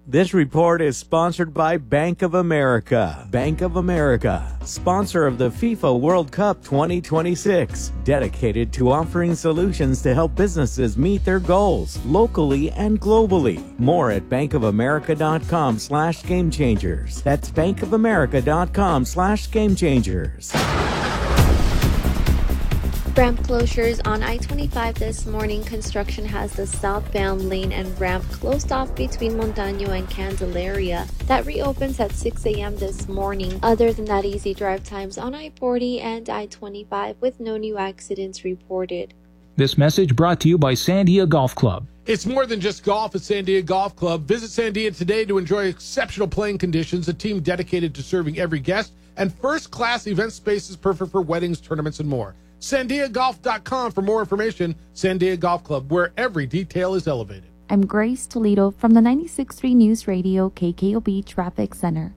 This report is sponsored by Bank of America. Bank of America, sponsor of the FIFA World Cup 2026, dedicated to offering solutions to help businesses meet their goals locally and globally. More at bankofamerica.com/gamechangers. That's bankofamerica.com/gamechangers. Ramp closures on I-25 this morning. Construction has the southbound lane and ramp closed off between Montano and Candelaria. That reopens at 6 a.m. this morning. Other than that, easy drive times on I-40 and I-25 with no new accidents reported. This message brought to you by Sandia Golf Club. It's more than just golf at Sandia Golf Club. Visit Sandia today to enjoy exceptional playing conditions, a team dedicated to serving every guest, and first-class event spaces perfect for weddings, tournaments, and more. SandiaGolf.com for more information. Sandia Golf Club, where every detail is elevated. I'm Grace Toledo from the 96.3 News Radio KKOB Traffic Center.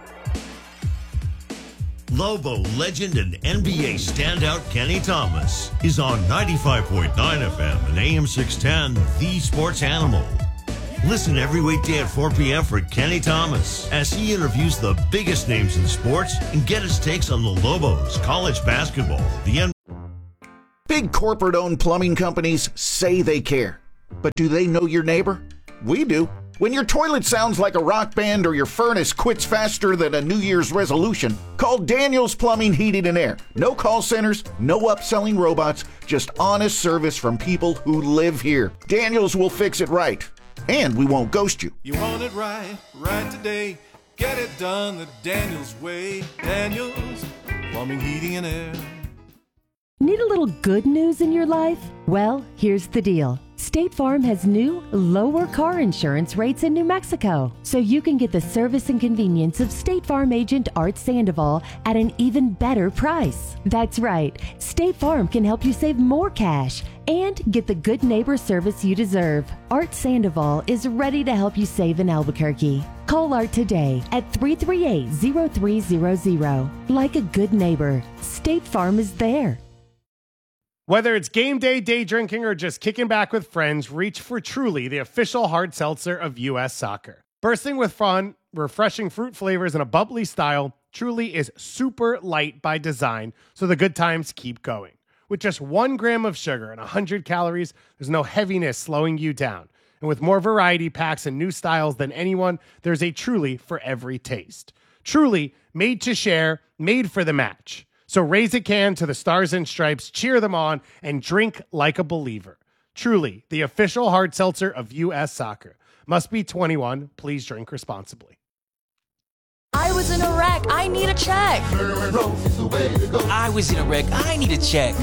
Lobo legend and NBA standout Kenny Thomas is on 95.9 FM and AM 610, The Sports Animal. Listen every weekday at 4 p.m. for Kenny Thomas as he interviews the biggest names in sports and get his takes on the Lobos, college basketball, the NBA. Big corporate-owned plumbing companies say they care. But do they know your neighbor? We do. When your toilet sounds like a rock band or your furnace quits faster than a New Year's resolution, call Daniels Plumbing, Heating, and Air. No call centers, no upselling robots, just honest service from people who live here. Daniels will fix it right. And we won't ghost you. You want it right today. Get it done the Daniels way. Daniels Plumbing, Heating, and Air. Need a little good news in your life? Well, here's the deal. State Farm has new, lower car insurance rates in New Mexico, so you can get the service and convenience of State Farm agent Art Sandoval at an even better price. That's right. State Farm can help you save more cash and get the good neighbor service you deserve. Art Sandoval is ready to help you save in Albuquerque. Call Art today at 338-0300. Like a good neighbor, State Farm is there. Whether it's game day, day drinking, or just kicking back with friends, reach for Truly, the official hard seltzer of U.S. Soccer. Bursting with fun, refreshing fruit flavors, and a bubbly style, Truly is super light by design, so the good times keep going. With just 1 gram of sugar and 100 calories, there's no heaviness slowing you down. And with more variety packs and new styles than anyone, there's a Truly for every taste. Truly, made to share, made for the match. So raise a can to the Stars and Stripes, cheer them on, and drink like a believer. Truly, the official hard seltzer of U.S. Soccer. Must be 21. Please drink responsibly. I was in a wreck. I need a check. I was in a wreck. I need a check.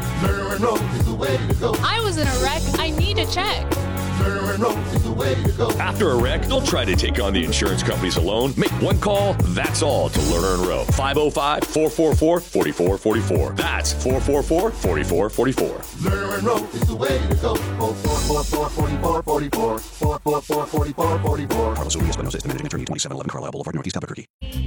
I was in a wreck. I need a check. After a wreck, don't try to take on the insurance companies alone. Make one call, that's all, to Lerner and Rowe. 505-444-4444. That's 444-4444. Lerner and Rowe is the way to go. 444-4444. 444-4444. Carlos Urias, Espinosa, estimated attorney, 2711 Carlisle Boulevard, Northeast Albuquerque.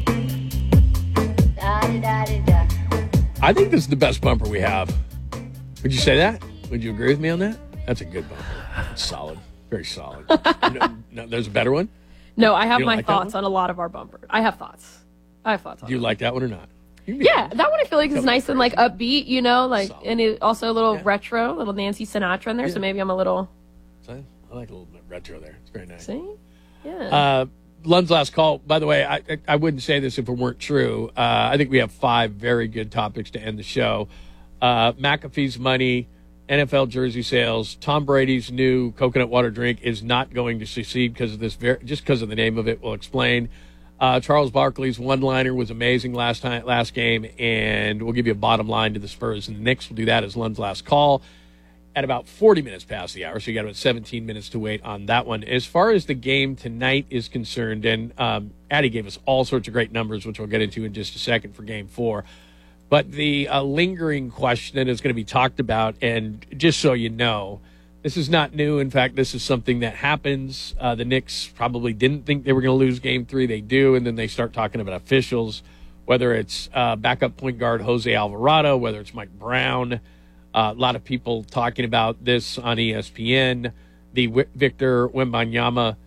I think this is the best bumper we have. Would you say that? Would you agree with me on that? That's a good bumper. It's solid. Very solid. No, there's a better one? No, I have my thoughts on a lot of our bumpers. I have thoughts on Do you like that one or not? Yeah, that one I feel like is nice and like upbeat, you know, like solid. And it also a little retro, little Nancy Sinatra in there, so maybe I'm a little... I like a little bit retro there. It's very nice. See? Yeah. Lund's last call. By the way, I wouldn't say this if it weren't true. I think we have 5 very good topics to end the show. McAfee's money, NFL jersey sales, Tom Brady's new coconut water drink is not going to succeed because of this, just because of the name of it. We'll explain. Charles Barkley's one-liner was amazing last game, and we'll give you a bottom line to the Spurs and the Knicks. We'll do that as Lund's last call at about 40 minutes past the hour, so you got about 17 minutes to wait on that one. As far as the game tonight is concerned, and Addie gave us all sorts of great numbers, which we'll get into in just a second for Game 4. But the lingering question that is going to be talked about, and just so you know, this is not new. In fact, this is something that happens. The Knicks probably didn't think they were going to lose Game 3. They do, and then they start talking about officials, whether it's backup point guard Jose Alvarado, whether it's Mike Brown. A lot of people talking about this on ESPN. The Victor Wembanyama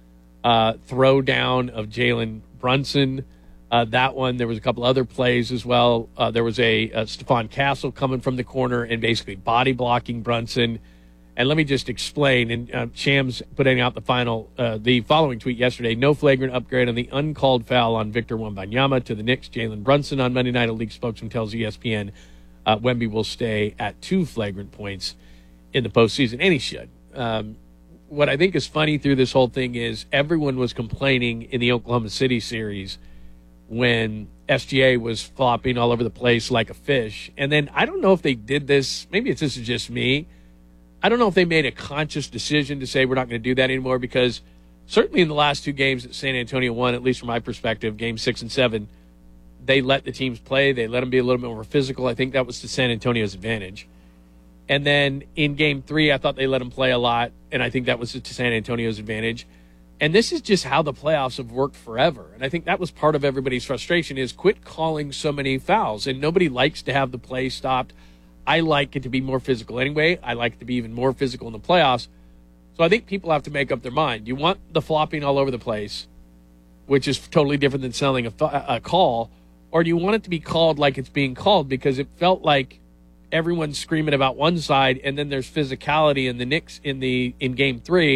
throw down of Jalen Brunson. That one, there was a couple other plays as well. There was a Stephon Castle coming from the corner and basically body blocking Brunson. And let me just explain. And Shams putting out the following tweet yesterday: no flagrant upgrade on the uncalled foul on Victor Wembanyama to the Knicks. Jalen Brunson on Monday night. A league spokesman tells ESPN Wemby will stay at 2 flagrant points in the postseason, and he should. What I think is funny through this whole thing is everyone was complaining in the Oklahoma City series when SGA was flopping all over the place like a fish. And then I don't know if they did this. Maybe this is just me. I don't know if they made a conscious decision to say we're not going to do that anymore, because certainly in the last 2 games that San Antonio won, at least from my perspective, games 6 and 7, they let the teams play. They let them be a little bit more physical. I think that was to San Antonio's advantage. And then in game 3, I thought they let them play a lot, and I think that was to San Antonio's advantage. And this is just how the playoffs have worked forever. And I think that was part of everybody's frustration, is quit calling so many fouls. And nobody likes to have the play stopped. I like it to be more physical anyway. I like it to be even more physical in the playoffs. So I think people have to make up their mind. You want the flopping all over the place, which is totally different than selling a call, or do you want it to be called like it's being called? Because it felt like everyone's screaming about one side, and then there's physicality in the Knicks in game 3.